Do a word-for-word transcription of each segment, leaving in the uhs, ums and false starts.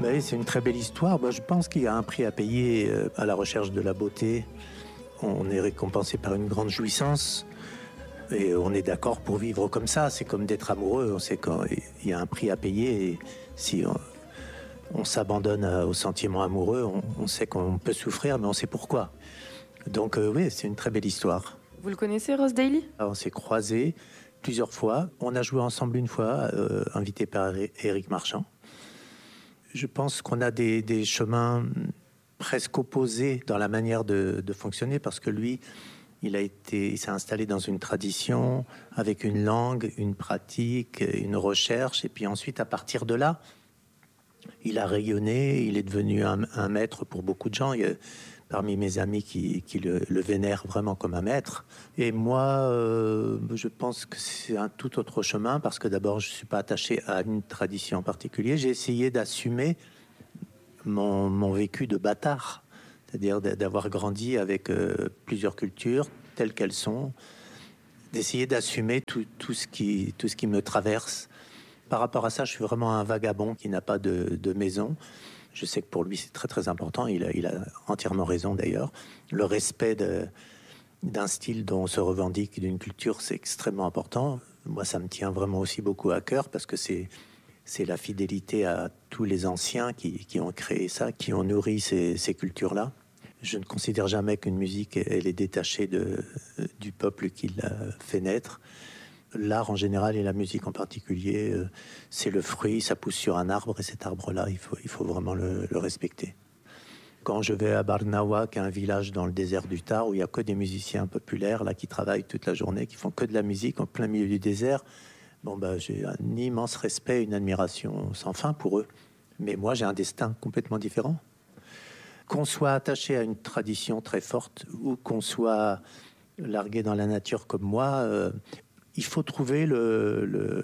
Oui, c'est une très belle histoire. Moi, je pense qu'il y a un prix à payer euh, à la recherche de la beauté. On est récompensé par une grande jouissance et on est d'accord pour vivre comme ça. C'est comme d'être amoureux. On sait qu'il y a un prix à payer et si on, on s'abandonne au sentiment amoureux, on, on sait qu'on peut souffrir, mais on sait pourquoi. Donc euh, oui, c'est une très belle histoire. Vous le connaissez, Ross Daly ? On s'est croisés plusieurs fois. On a joué ensemble une fois, euh, invité par Éric Marchand. Je pense qu'on a des, des chemins presque opposés dans la manière de, de fonctionner parce que lui, il, a été, il s'est installé dans une tradition avec une langue, une pratique, une recherche. Et puis ensuite, à partir de là, il a rayonné, il est devenu un, un maître pour beaucoup de gens. Il y a, parmi mes amis qui, qui le, le vénèrent vraiment comme un maître. Et moi, euh, je pense que c'est un tout autre chemin parce que d'abord, je ne suis pas attaché à une tradition en particulier. J'ai essayé d'assumer mon, mon vécu de bâtard, c'est-à-dire d'avoir grandi avec euh, plusieurs cultures telles qu'elles sont, d'essayer d'assumer tout, tout, ce qui, tout ce qui me traverse. Par rapport à ça, je suis vraiment un vagabond qui n'a pas de, de maison. Je sais que pour lui, c'est très, très important. Il a, il a entièrement raison, d'ailleurs. Le respect de, d'un style dont on se revendique, d'une culture, c'est extrêmement important. Moi, ça me tient vraiment aussi beaucoup à cœur parce que c'est, c'est la fidélité à tous les anciens qui, qui ont créé ça, qui ont nourri ces, ces cultures-là. Je ne considère jamais qu'une musique, elle est détachée de, du peuple qui l'a fait naître. L'art en général et la musique en particulier, euh, c'est le fruit, ça pousse sur un arbre et cet arbre-là, il faut, il faut vraiment le, le respecter. Quand je vais à Barnawa, qui est un village dans le désert du Tar, où il n'y a que des musiciens populaires là, qui travaillent toute la journée, qui font que de la musique en plein milieu du désert, bon, bah, j'ai un immense respect, une admiration sans fin pour eux. Mais moi, j'ai un destin complètement différent. Qu'on soit attaché à une tradition très forte ou qu'on soit largué dans la nature comme moi, euh, il faut trouver le, le,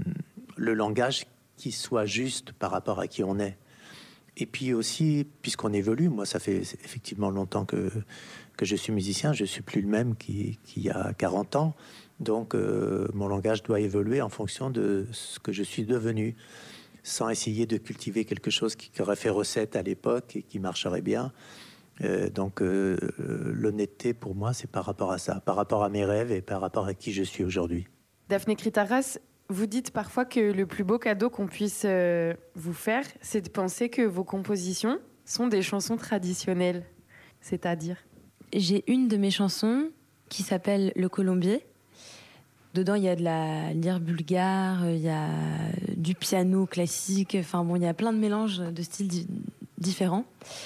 le langage qui soit juste par rapport à qui on est. Et puis aussi, puisqu'on évolue, moi ça fait effectivement longtemps que, que je suis musicien, je ne suis plus le même qu'il, qu'il y a quarante ans. Donc euh, mon langage doit évoluer en fonction de ce que je suis devenu, sans essayer de cultiver quelque chose qui aurait fait recette à l'époque et qui marcherait bien. Euh, donc euh, l'honnêteté pour moi, c'est par rapport à ça, par rapport à mes rêves et par rapport à qui je suis aujourd'hui. Daphné Kritaras, vous dites parfois que le plus beau cadeau qu'on puisse euh, vous faire, c'est de penser que vos compositions sont des chansons traditionnelles. C'est-à-dire ? J'ai une de mes chansons qui s'appelle Le Colombier. Dedans, il y a de la lyre bulgare, il y a du piano classique. Enfin bon, il y a plein de mélanges de styles di- différents.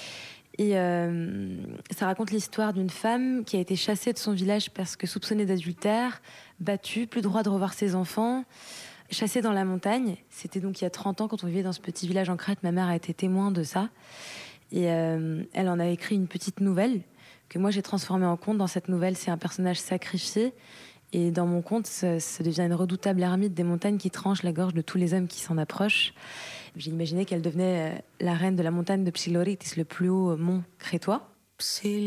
Et euh, ça raconte l'histoire d'une femme qui a été chassée de son village parce que soupçonnée d'adultère, battue, plus droit de revoir ses enfants, chassée dans la montagne. C'était donc il y a trente ans, quand on vivait dans ce petit village en Crète. Ma mère a été témoin de ça. Et euh, elle en a écrit une petite nouvelle que moi j'ai transformée en conte. Dans cette nouvelle, c'est un personnage sacrifié. Et dans mon conte, ça, ça devient une redoutable ermite des montagnes qui tranche la gorge de tous les hommes qui s'en approchent. J'ai imaginé qu'elle devenait la reine de la montagne de Psiloritis, le plus haut mont crétois.